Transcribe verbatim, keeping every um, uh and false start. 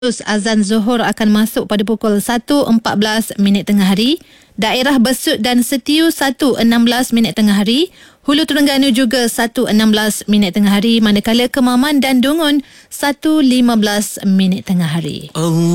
Terus azan Zuhur akan masuk pada pukul satu empat belas minit tengah hari. Daerah Besut dan Setiu satu enam belas minit tengah hari. Hulu Terengganu juga satu enam belas minit tengah hari. Manakala Kemaman dan Dungun satu lima belas minit tengah hari.